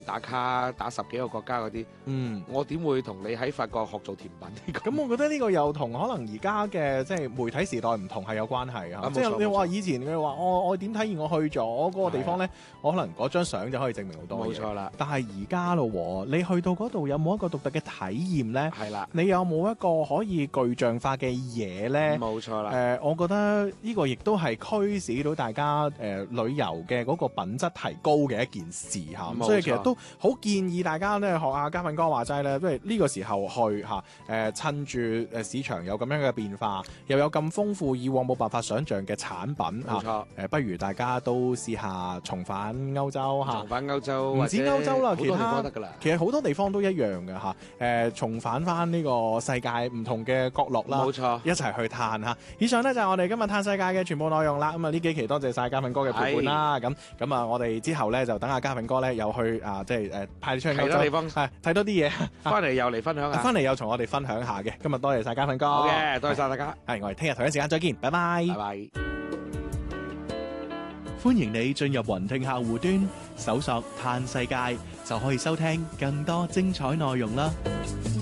打卡打10幾個國家嗰啲，我點會同你喺法國學做甜品？ 咁我覺得呢個又同可能而家嘅即係媒體時代唔同係有關係啊！即係你話以前佢話我點體驗我去咗嗰個地方咧，我可能嗰張相就可以證明好多嘢。 冇錯啦。 但係而家咯，你去到嗰度有冇一個獨特嘅體驗咧？ 係啦。 你有冇一個可以具象化嘅嘢咧？ 冇錯啦。 我覺得呢個亦都係驅使到大家旅遊嘅嗰個品質提高嘅一件事嚇。所以其實都好建議大家咧學下嘉賓哥話齋咧，因為呢個時候去嚇趁住市場有咁樣嘅變化，又有咁豐富以往冇辦法想像嘅產品， 冇錯。 不如大家都試下重返歐洲嚇。 重返歐洲， 唔止歐洲啦，其實好多地方都一樣嘅嚇。重返翻呢個世界唔同嘅角落啦， 冇錯， 一齊去嘆嚇。以上呢就係我哋今日嘆世界嘅全部內容啦。咁啊呢幾期多謝晒嘉賓哥嘅陪伴啦。咁啊我哋之後咧就等阿嘉賓哥咧又去即係派你出去歐洲地方睇多啲嘢， 翻嚟又嚟分享下， 翻嚟又同我哋分享下嘅。今日多謝晒嘉賓哥， 好嘅，多謝晒大家。 係我哋聽日同一時間再見，拜拜。 拜拜。 歡迎你進入雲聽客戶端，搜索嘆世界就可以收聽更多精彩內容啦。